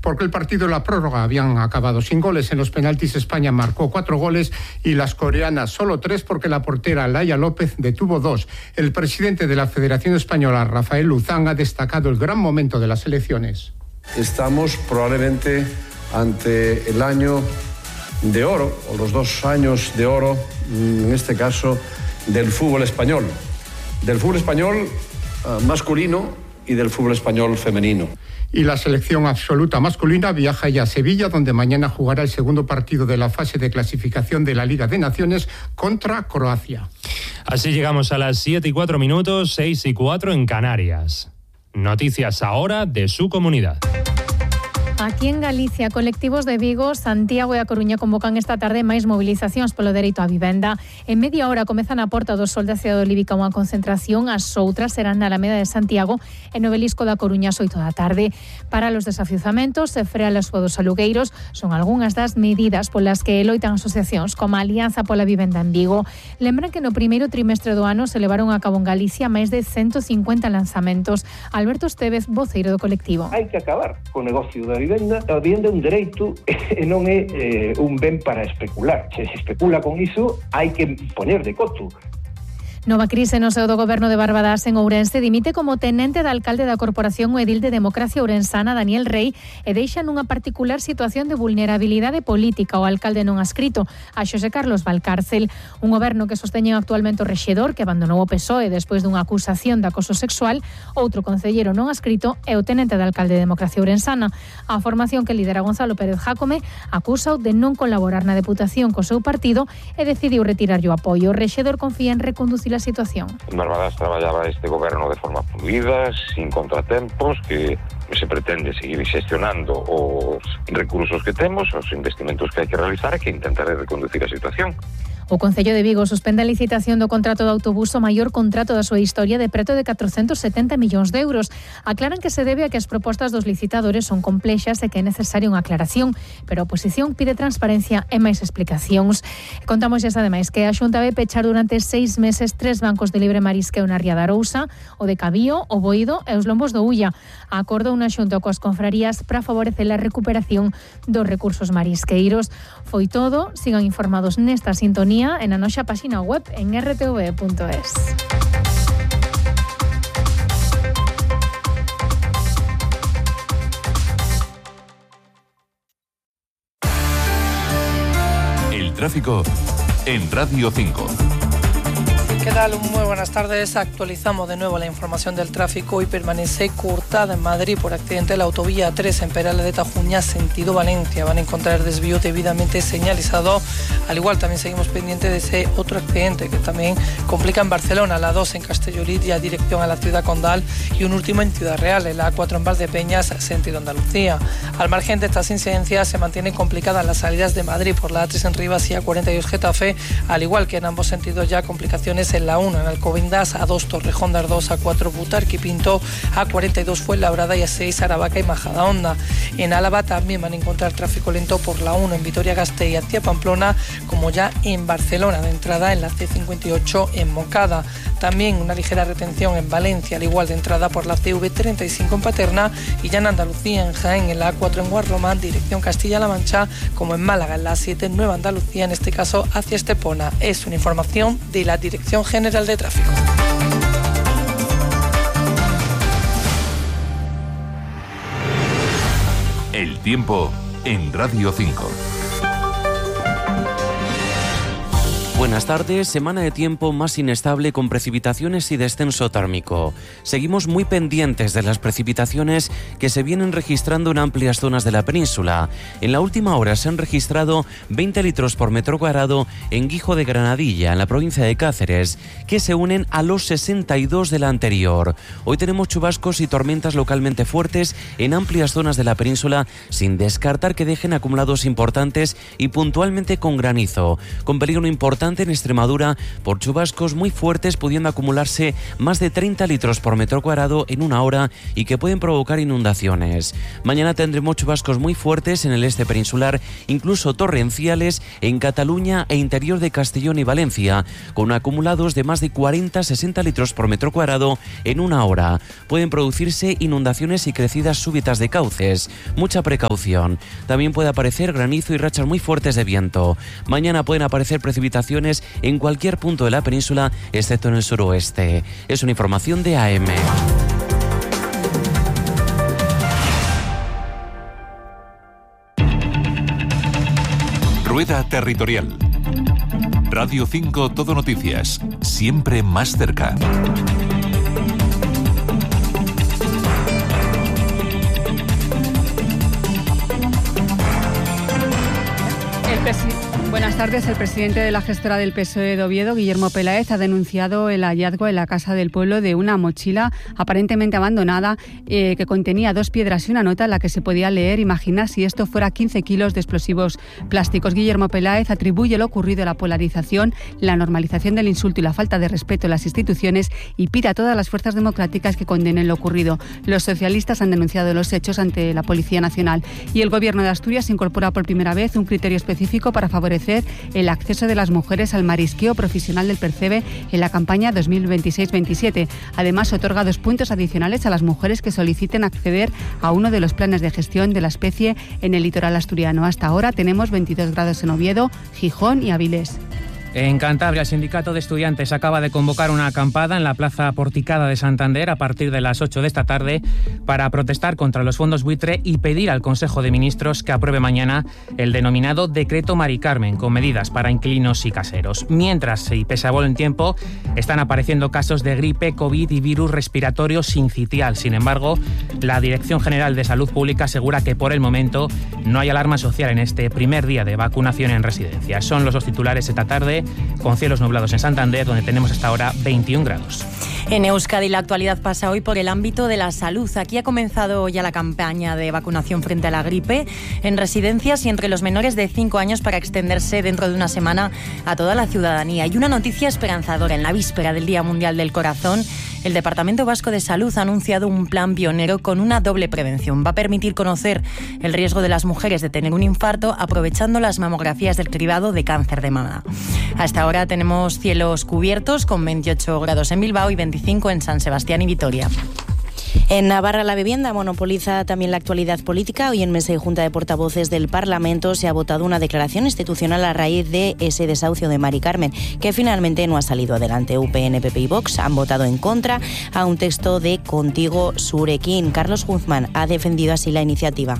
porque el partido y la prórroga habían acabado sin goles. En los penaltis España marcó 4 goles y las coreanas solo 3 porque la portera Laia López detuvo 2. El presidente de la Federación Española, Rafael Luzán, ha destacado el gran momento de las elecciones. Estamos probablemente ante el año de oro, o los 2 años de oro, en este caso, del fútbol español. Del fútbol español masculino y del fútbol español femenino. Y la selección absoluta masculina viaja ya a Sevilla, donde mañana jugará el segundo partido de la fase de clasificación de la Liga de Naciones contra Croacia. Así llegamos a las 7:04, 6:04 en Canarias. Noticias ahora de su comunidad. Aquí en Galicia, colectivos de Vigo, Santiago e A Coruña convocan esta tarde máis mobilizacións polo dereito á vivenda. En media hora comezan a porta do Sol da cidade olívica unha concentración, as outras serán na Alameda de Santiago e no Obelisco da Coruña ás 8 da tarde. Para os desafiuzamentos e frear a súa dos alugueiros son algunhas das medidas polas que loitan asociacións como a Alianza pola Vivenda en Vigo. Lembran que no primeiro trimestre do ano se levaron a cabo en Galicia máis de 150 lanzamentos. Alberto Estevez, voceiro do colectivo. Hai que acabar co negocio da vivenda é un dereito e non é un ben para especular. Se especula con iso, hai que poñer de coto. Nova crise no seo do goberno de Barbadas en Ourense. Dimite como tenente de alcalde da Corporación o edil de Democracia Ourensana, Daniel Rey, e deixa nunha particular situación de vulnerabilidade política o alcalde non adscrito, a Xosé Carlos Valcárcel. Un goberno que sosteñen actualmente o rexedor, que abandonou o PSOE despois dunha acusación de acoso sexual. Outro concellero non adscrito é o tenente de alcalde de Democracia Ourensana. A formación que lidera Gonzalo Pérez Jácome acusa de non colaborar na deputación co seu partido e decidiu retirar o apoio. O rexedor confía en reconducir a situación. En Barbadas traballaba este goberno de forma fluida, sin contratempos, que se pretende seguir xestionando os recursos que temos, os investimentos que hai que realizar e que intentaré reconducir a situación. O Concello de Vigo suspende a licitación do contrato de autobús, o maior contrato da súa historia, de preto de 470 millóns de euros. Aclaran que se debe a que as propostas dos licitadores son complexas e que é necesaria unha aclaración, pero a oposición pide transparencia e máis explicacións. Contamos xa ademais que a Xunta vai pechar durante 6 meses 3 bancos de libre marisqueo na Ría da Arousa, o de Cabío, o Boido e os Lombos do Ulla. Acordou unha xunta coas confrarías para favorecer a recuperación dos recursos marisqueiros. Foi todo. Sigan informados nesta sintonía en a nosa página web en rtv.es. El tráfico en Radio 5. ¿Qué tal? Muy buenas tardes. Actualizamos de nuevo la información del tráfico y permanece cortada en Madrid por accidente la autovía 3 en Perales de Tajuña, sentido Valencia. Van a encontrar desvío debidamente señalizado. Al igual también seguimos pendiente de ese otro accidente que también complica en Barcelona, la 2 en Castellolí, ya dirección a la ciudad condal, y un último en Ciudad Real, en la A4 en Valdepeñas, sentido Andalucía. Al margen de estas incidencias se mantienen complicadas las salidas de Madrid por la A3 en Rivas y A42 Getafe, al igual que en ambos sentidos ya complicaciones en la 1 en Alcobendas, A2 Torrejón de Ardoz, A4 Butarque y Pinto, A42 Fuenlabrada y A6 Aravaca y Majadahonda. En Álava también van a encontrar tráfico lento por la 1 en Vitoria-Gasteiz y hacia Pamplona, como ya en Barcelona, de entrada en la C58 en Moncada. También una ligera retención en Valencia, al igual de entrada por la CV35 en Paterna, y ya en Andalucía, en Jaén, en la A4 en Guarromán, dirección Castilla-La Mancha, como en Málaga, en la A7 en Nueva Andalucía, en este caso hacia Estepona. Es una información de la Dirección General de Tráfico. El tiempo en Radio 5. Buenas tardes. Semana de tiempo más inestable con precipitaciones y descenso térmico. Seguimos muy pendientes de las precipitaciones que se vienen registrando en amplias zonas de la península. En la última hora se han registrado 20 litros por metro cuadrado en Guijo de Granadilla, en la provincia de Cáceres, que se unen a los 62 de la anterior. Hoy tenemos chubascos y tormentas localmente fuertes en amplias zonas de la península, sin descartar que dejen acumulados importantes y puntualmente con granizo, con peligro importante importante en Extremadura por chubascos muy fuertes, pudiendo acumularse más de 30 litros por metro cuadrado en una hora y que pueden provocar inundaciones. Mañana tendremos chubascos muy fuertes en el este peninsular, incluso torrenciales en Cataluña e interior de Castellón y Valencia, con acumulados de más de 40-60 litros por metro cuadrado en una hora. Pueden producirse inundaciones y crecidas súbitas de cauces. Mucha precaución. También puede aparecer granizo y rachas muy fuertes de viento. Mañana pueden aparecer precipitaciones en cualquier punto de la península, excepto en el suroeste. Es una información de AM. Rueda Territorial. Radio 5 Todo Noticias. Siempre más cerca. Buenas tardes. El presidente de la gestora del PSOE de Oviedo, Guillermo Peláez, ha denunciado el hallazgo en la Casa del Pueblo de una mochila aparentemente abandonada que contenía 2 piedras y una nota en la que se podía leer: imagina si esto fuera 15 kilos de explosivos plásticos. Guillermo Peláez atribuye lo ocurrido a la polarización, la normalización del insulto y la falta de respeto en las instituciones y pide a todas las fuerzas democráticas que condenen lo ocurrido. Los socialistas han denunciado los hechos ante la Policía Nacional y el Gobierno de Asturias incorpora por primera vez un criterio específico para favorecer el acceso de las mujeres al marisqueo profesional del Percebe en la campaña 2026-27. Además, otorga 2 puntos adicionales a las mujeres que soliciten acceder a uno de los planes de gestión de la especie en el litoral asturiano. Hasta ahora tenemos 22 grados en Oviedo, Gijón y Avilés. En Cantabria, el Sindicato de Estudiantes acaba de convocar una acampada en la Plaza Porticada de Santander a partir de las 8 de esta tarde para protestar contra los fondos buitre y pedir al Consejo de Ministros que apruebe mañana el denominado Decreto Mari Carmen, con medidas para inquilinos y caseros. Mientras, y pese a buen tiempo, están apareciendo casos de gripe, COVID y virus respiratorio sincitial. Sin embargo, la Dirección General de Salud Pública asegura que por el momento no hay alarma social en este primer día de vacunación en residencias. Son los titulares esta tarde, con cielos nublados en Santander, donde tenemos hasta ahora 21 grados. En Euskadi la actualidad pasa hoy por el ámbito de la salud. Aquí ha comenzado ya la campaña de vacunación frente a la gripe en residencias y entre los menores de 5 años para extenderse dentro de una semana a toda la ciudadanía. Y una noticia esperanzadora: en la víspera del Día Mundial del Corazón, el Departamento Vasco de Salud ha anunciado un plan pionero con una doble prevención. Va a permitir conocer el riesgo de las mujeres de tener un infarto aprovechando las mamografías del cribado de cáncer de mama. Hasta ahora tenemos cielos cubiertos con 28 grados en Bilbao y 25 en San Sebastián y Vitoria. En Navarra, la vivienda monopoliza también la actualidad política. Hoy en mesa y junta de portavoces del Parlamento se ha votado una declaración institucional a raíz de ese desahucio de Mari Carmen, que finalmente no ha salido adelante. UPN, PP y Vox han votado en contra a un texto de Contigo Surekin. Carlos Guzmán ha defendido así la iniciativa.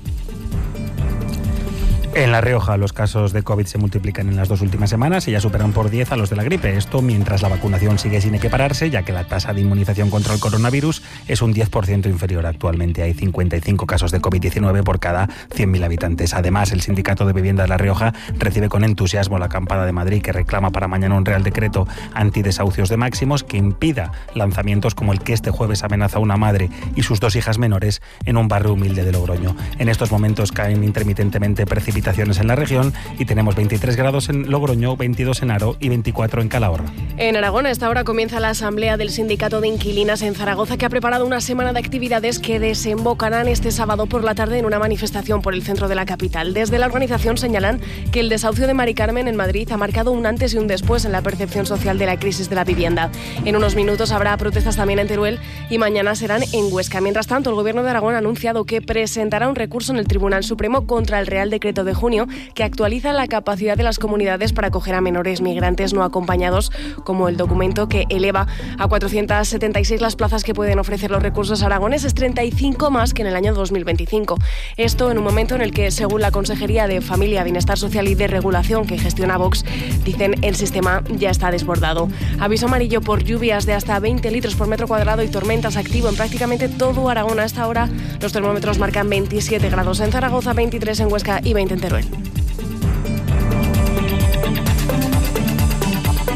En La Rioja los casos de COVID se multiplican en las 2 últimas semanas y ya superan por 10 a los de la gripe. Esto mientras la vacunación sigue sin equipararse, ya que la tasa de inmunización contra el coronavirus es un 10% inferior. Actualmente hay 55 casos de COVID-19 por cada 100.000 habitantes. Además, el Sindicato de Vivienda de La Rioja recibe con entusiasmo la acampada de Madrid, que reclama para mañana un Real Decreto antidesahucios de máximos que impida lanzamientos como el que este jueves amenaza a una madre y sus 2 hijas menores en un barrio humilde de Logroño. En estos momentos caen intermitentemente precipitaciones en la región y tenemos 23 grados en Logroño, 22 en Haro y 24 en Calahorra. En Aragón, a esta hora comienza la asamblea del Sindicato de Inquilinas en Zaragoza, que ha preparado una semana de actividades que desembocarán este sábado por la tarde en una manifestación por el centro de la capital. Desde la organización señalan que el desahucio de Mari Carmen en Madrid ha marcado un antes y un después en la percepción social de la crisis de la vivienda. En unos minutos habrá protestas también en Teruel y mañana serán en Huesca. Mientras tanto, el Gobierno de Aragón ha anunciado que presentará un recurso en el Tribunal Supremo contra el Real Decreto de junio, que actualiza la capacidad de las comunidades para acoger a menores migrantes no acompañados, como el documento que eleva a 476 las plazas que pueden ofrecer los recursos aragoneses, 35 más que en el año 2025. Esto en un momento en el que, según la Consejería de Familia, Bienestar Social y de Regulación que gestiona Vox, dicen el sistema ya está desbordado. Aviso amarillo por lluvias de hasta 20 litros por metro cuadrado y tormentas activo en prácticamente todo Aragón. A esta hora los termómetros marcan 27 grados en Zaragoza, 23 en Huesca y 20 en Teruel.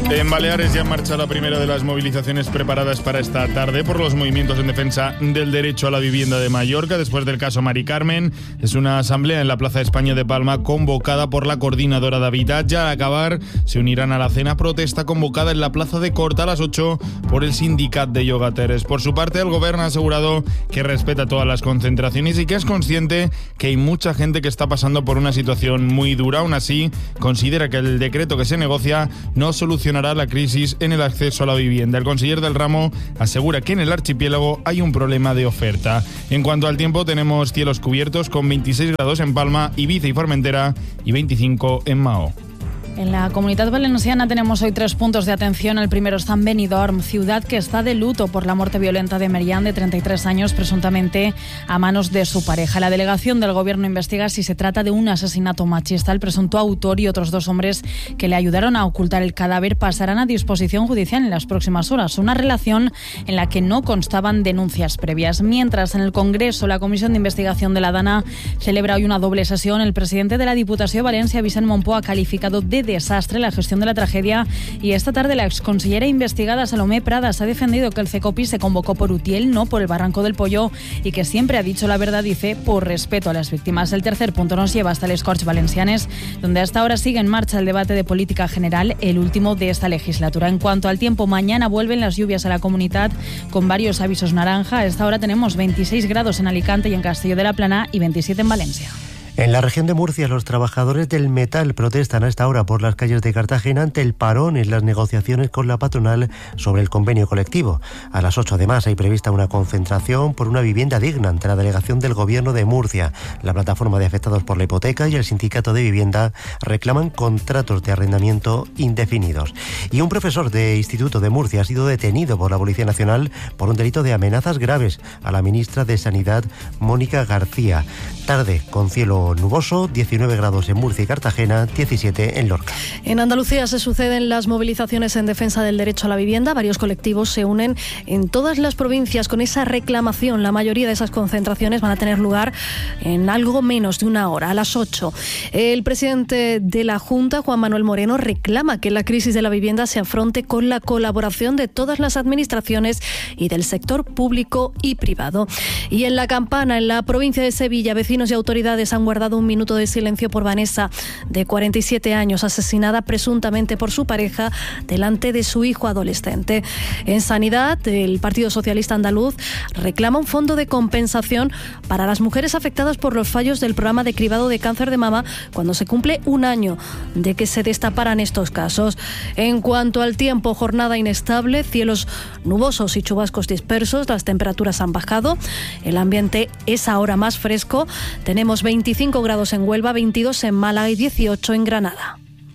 En Baleares ya en marcha la primera de las movilizaciones preparadas para esta tarde por los movimientos en defensa del derecho a la vivienda de Mallorca después del caso Mari Carmen. Es una asamblea en la Plaza de España de Palma convocada por la Coordinadora de Habitat. Ya al acabar se unirán a la cena protesta convocada en la Plaza de Corta a las 8 por el Sindicat de Llogateres. Por su parte, el Gobierno ha asegurado que respeta todas las concentraciones y que es consciente que hay mucha gente que está pasando por una situación muy dura. Aún así, considera que el decreto que se negocia no solucionará la crisis en el acceso a la vivienda. El conseller del ramo asegura que en el archipiélago hay un problema de oferta. En cuanto al tiempo, tenemos cielos cubiertos con 26 grados en Palma, Ibiza y Formentera y 25 en Mao. En la Comunidad Valenciana tenemos hoy 3 puntos de atención. El primero está en Benidorm, ciudad que está de luto por la muerte violenta de Merian, de 33 años, presuntamente a manos de su pareja. La delegación del Gobierno investiga si se trata de un asesinato machista. El presunto autor y otros 2 hombres que le ayudaron a ocultar el cadáver pasarán a disposición judicial en las próximas horas. Una relación en la que no constaban denuncias previas. Mientras, en el Congreso, la Comisión de Investigación de la Dana celebra hoy una doble sesión. El presidente de la Diputación de Valencia, Vicent Monpó, ha calificado de desastre la gestión de la tragedia y esta tarde la exconsellera investigada Salomé Pradas ha defendido que el CECOPI se convocó por Utiel, no por el Barranco del Pollo, y que siempre ha dicho la verdad, dice, por respeto a las víctimas. El tercer punto nos lleva hasta les Corts Valencianes, donde hasta ahora sigue en marcha el debate de política general, el último de esta legislatura. En cuanto al tiempo, mañana vuelven las lluvias a la comunidad con varios avisos naranja. A esta hora tenemos 26 grados en Alicante y en Castelló de la Plana y 27 en Valencia. En la región de Murcia, los trabajadores del metal protestan a esta hora por las calles de Cartagena ante el parón en las negociaciones con la patronal sobre el convenio colectivo. A las 8 además hay prevista una concentración por una vivienda digna ante la delegación del Gobierno de Murcia. La plataforma de afectados por la hipoteca y el sindicato de vivienda reclaman contratos de arrendamiento indefinidos. Y un profesor de Instituto de Murcia ha sido detenido por la Policía Nacional por un delito de amenazas graves a la ministra de Sanidad, Mónica García. Tarde con cielo nuboso, 19 grados en Murcia y Cartagena, 17 en Lorca. En Andalucía se suceden las movilizaciones en defensa del derecho a la vivienda. Varios colectivos se unen en todas las provincias con esa reclamación. La mayoría de esas concentraciones van a tener lugar en algo menos de una hora, a las 8. El presidente de la Junta, Juan Manuel Moreno, reclama que la crisis de la vivienda se afronte con la colaboración de todas las administraciones y del sector público y privado. Y en La Campana, en la provincia de Sevilla, vecinos y autoridades han guardado un minuto de silencio por Vanessa, de 47 años, asesinada presuntamente por su pareja delante de su hijo adolescente. En Sanidad, el Partido Socialista Andaluz reclama un fondo de compensación para las mujeres afectadas por los fallos del programa de cribado de cáncer de mama cuando se cumple un año de que se destaparan estos casos. En cuanto al tiempo, jornada inestable, cielos nubosos y chubascos dispersos, las temperaturas han bajado, el ambiente es ahora más fresco. Tenemos 25 grados en Huelva, 22 en Málaga y 18 en Granada.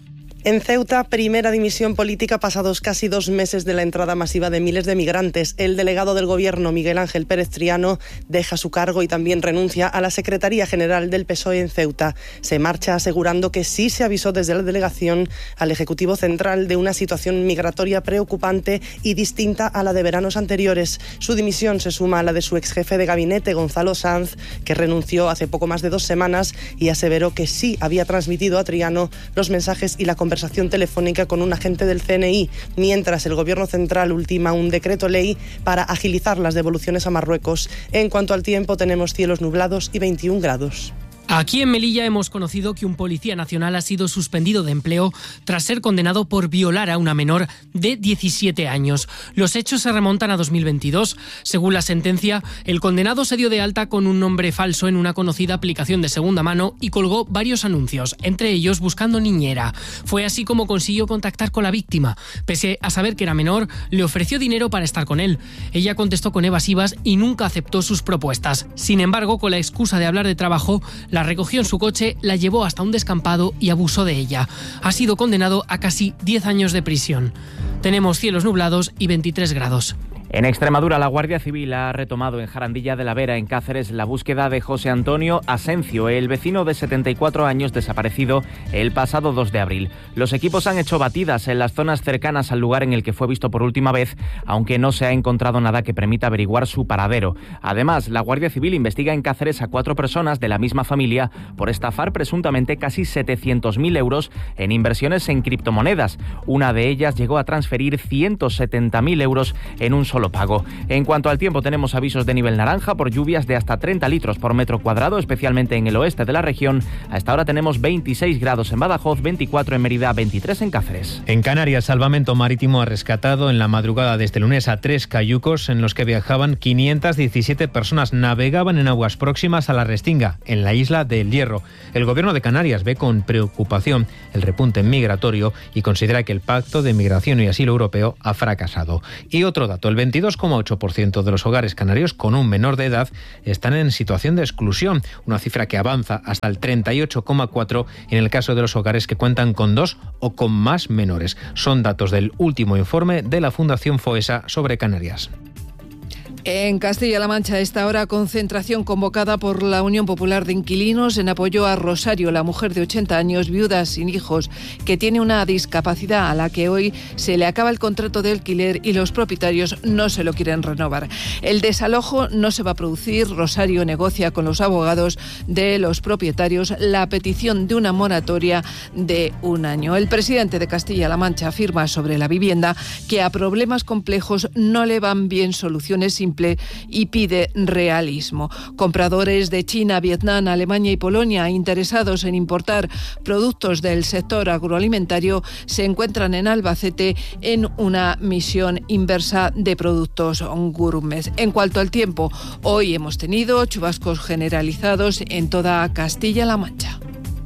En Ceuta, primera dimisión política pasados casi 2 meses de la entrada masiva de miles de migrantes. El delegado del Gobierno, Miguel Ángel Pérez Triano, deja su cargo y también renuncia a la Secretaría General del PSOE en Ceuta. Se marcha asegurando que sí se avisó desde la delegación al Ejecutivo Central de una situación migratoria preocupante y distinta a la de veranos anteriores. Su dimisión se suma a la de su exjefe de gabinete, Gonzalo Sanz, que renunció hace poco más de 2 semanas y aseveró que sí había transmitido a Triano los mensajes y la conversación telefónica con un agente del CNI, mientras el Gobierno Central ultima un decreto ley para agilizar las devoluciones a Marruecos. En cuanto al tiempo, tenemos cielos nublados y 21 grados. Aquí en Melilla hemos conocido que un policía nacional ha sido suspendido de empleo tras ser condenado por violar a una menor de 17 años. Los hechos se remontan a 2022. Según la sentencia, el condenado se dio de alta con un nombre falso en una conocida aplicación de segunda mano y colgó varios anuncios, entre ellos buscando niñera. Fue así como consiguió contactar con la víctima. Pese a saber que era menor, le ofreció dinero para estar con él. Ella contestó con evasivas y nunca aceptó sus propuestas. Sin embargo, con la excusa de hablar de trabajo, la recogió en su coche, la llevó hasta un descampado y abusó de ella. Ha sido condenado a casi 10 años de prisión. Tenemos cielos nublados y 23 grados. En Extremadura, la Guardia Civil ha retomado en Jarandilla de la Vera, en Cáceres, la búsqueda de José Antonio Asencio, el vecino de 74 años desaparecido el pasado 2 de abril. Los equipos han hecho batidas en las zonas cercanas al lugar en el que fue visto por última vez, aunque no se ha encontrado nada que permita averiguar su paradero. Además, la Guardia Civil investiga en Cáceres a 4 personas de la misma familia por estafar presuntamente casi 700.000 euros en inversiones en criptomonedas. Una de ellas llegó a transferir 170.000 euros en un solo pago. En cuanto al tiempo, tenemos avisos de nivel naranja por lluvias de hasta 30 litros por metro cuadrado, especialmente en el oeste de la región. A esta hora tenemos 26 grados en Badajoz, 24 en Mérida, 23 en Cáceres. En Canarias, Salvamento Marítimo ha rescatado en la madrugada de este lunes a 3 cayucos en los que viajaban 517 personas. Navegaban en aguas próximas a la Restinga, en la isla del Hierro. El Gobierno de Canarias ve con preocupación el repunte migratorio y considera que el Pacto de Migración y Asilo Europeo ha fracasado. Y otro dato, el 22,8% de los hogares canarios con un menor de edad están en situación de exclusión, una cifra que avanza hasta el 38,4% en el caso de los hogares que cuentan con 2 o con más menores. Son datos del último informe de la Fundación FOESA sobre Canarias. En Castilla-La Mancha, a esta hora, concentración convocada por la Unión Popular de Inquilinos en apoyo a Rosario, la mujer de 80 años, viuda sin hijos, que tiene una discapacidad a la que hoy se le acaba el contrato de alquiler y los propietarios no se lo quieren renovar. El desalojo no se va a producir. Rosario negocia con los abogados de los propietarios la petición de una moratoria de 1 año. El presidente de Castilla-La Mancha afirma sobre la vivienda que a problemas complejos no le van bien soluciones simples y pide realismo. Compradores de China, Vietnam, Alemania y Polonia interesados en importar productos del sector agroalimentario se encuentran en Albacete en una misión inversa de productos gourmet. En cuanto al tiempo, hoy hemos tenido chubascos generalizados en toda Castilla-La Mancha.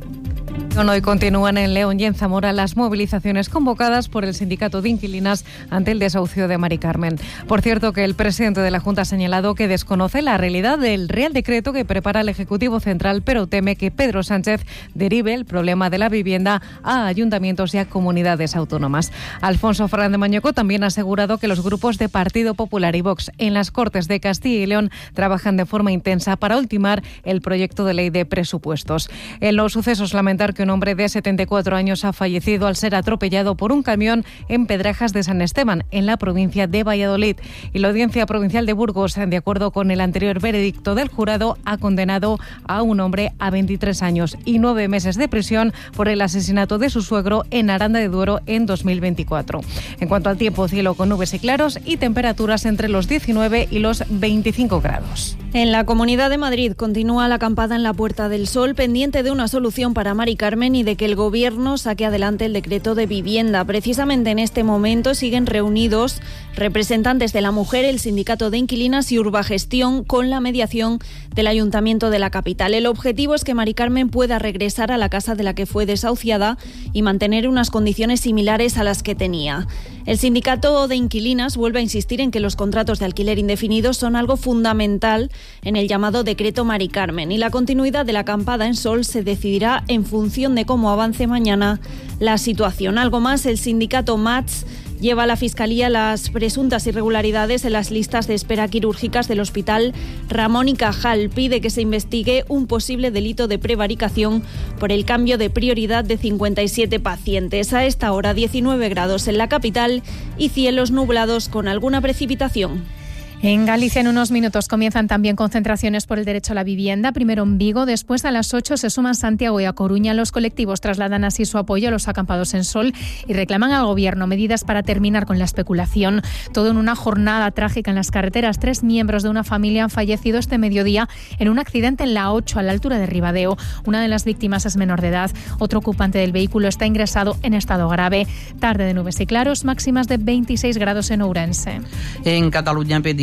Hoy continúan en León y en Zamora las movilizaciones convocadas por el sindicato de inquilinas ante el desahucio de Mari Carmen. Por cierto, que el presidente de la Junta ha señalado que desconoce la realidad del Real Decreto que prepara el Ejecutivo Central, pero teme que Pedro Sánchez derive el problema de la vivienda a ayuntamientos y a comunidades autónomas. Alfonso Fernández Mañueco también ha asegurado que los grupos de Partido Popular y Vox en las Cortes de Castilla y León trabajan de forma intensa para ultimar el proyecto de ley de presupuestos. En los sucesos, lamentar que un hombre de 74 años ha fallecido al ser atropellado por un camión en Pedrajas de San Esteban, en la provincia de Valladolid. Y la Audiencia Provincial de Burgos, de acuerdo con el anterior veredicto del jurado, ha condenado a un hombre a 23 años y 9 meses de prisión por el asesinato de su suegro en Aranda de Duero en 2024. En cuanto al tiempo, cielo con nubes y claros y temperaturas entre los 19 y los 25 grados. En la Comunidad de Madrid continúa la acampada en la Puerta del Sol, pendiente de una solución para Mari Carmen y de que el Gobierno saque adelante el decreto de vivienda. Precisamente en este momento siguen reunidos representantes de la mujer, el Sindicato de Inquilinas y Urbagestión con la mediación del Ayuntamiento de la capital. El objetivo es que Mari Carmen pueda regresar a la casa de la que fue desahuciada y mantener unas condiciones similares a las que tenía. El Sindicato de Inquilinas vuelve a insistir en que los contratos de alquiler indefinidos son algo fundamental en el llamado decreto Mari Carmen y la continuidad de la acampada en Sol se decidirá en función de cómo avance mañana la situación. Algo más, el sindicato MATS lleva a la Fiscalía las presuntas irregularidades en las listas de espera quirúrgicas del Hospital Ramón y Cajal. Pide que se investigue un posible delito de prevaricación por el cambio de prioridad de 57 pacientes. A esta hora 19 grados en la capital y cielos nublados con alguna precipitación. En Galicia en unos minutos comienzan también concentraciones por el derecho a la vivienda, primero en Vigo, después a las 8 se suman Santiago y A Coruña. Los colectivos trasladan así su apoyo a los acampados en Sol y reclaman al Gobierno medidas para terminar con la especulación. Todo en una jornada trágica en las carreteras. 3 miembros de una familia han fallecido este mediodía en un accidente en la 8 a la altura de Ribadeo. Una de las víctimas es menor de edad. Otro ocupante del vehículo está ingresado en estado grave. Tarde de nubes y claros, máximas de 26 grados en Ourense. En Cataluña, pendiente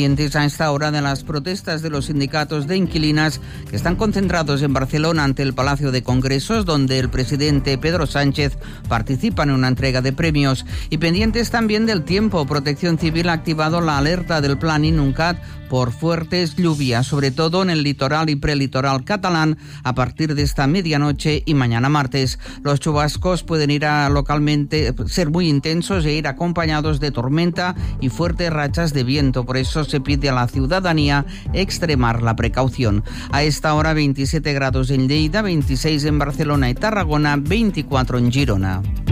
pendientes a esta hora de las protestas de los sindicatos de inquilinas que están concentrados en Barcelona ante el Palacio de Congresos, donde el presidente Pedro Sánchez participa en una entrega de premios. Y pendientes también del tiempo. Protección Civil ha activado la alerta del Plan Inuncat por fuertes lluvias, sobre todo en el litoral y prelitoral catalán, a partir de esta medianoche y mañana martes. Los chubascos pueden ir localmente ser muy intensos e ir acompañados de tormenta y fuertes rachas de viento. Por eso se pide a la ciudadanía extremar la precaución. A esta hora 27 grados en Lleida, 26 en Barcelona y Tarragona, 24 en Girona.